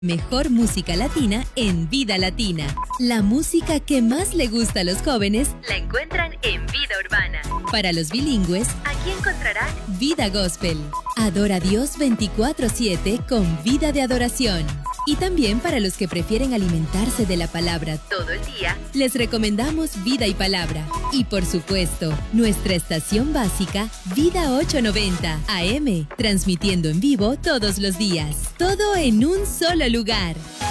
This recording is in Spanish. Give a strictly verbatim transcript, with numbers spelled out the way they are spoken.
Mejor música latina en Vida Latina. La música que más le gusta a los jóvenes la encuentran en Vida Urbana. Para los bilingües, aquí encontrarán Vida Gospel. Adora a Dios veinticuatro siete con vida de adoración. Y también para los que prefieren alimentarse de la palabra todo el día, les recomendamos Vida y Palabra. Y por supuesto, nuestra estación básica, Vida ochocientos noventa A M, transmitiendo en vivo todos los días. Todo en un solo lugar.